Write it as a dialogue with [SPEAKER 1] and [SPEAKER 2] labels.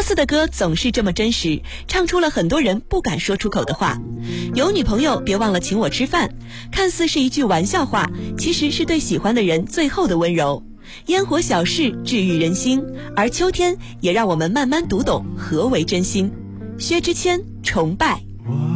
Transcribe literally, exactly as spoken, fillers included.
[SPEAKER 1] 斯的歌总是这么真实，唱出了很多人不敢说出口的话。有女朋友别忘了请我吃饭，看似是一句玩笑话，其实是对喜欢的人最后的温柔。烟火小事治愈人心，而秋天也让我们慢慢读懂何为真心。薛之谦，崇拜。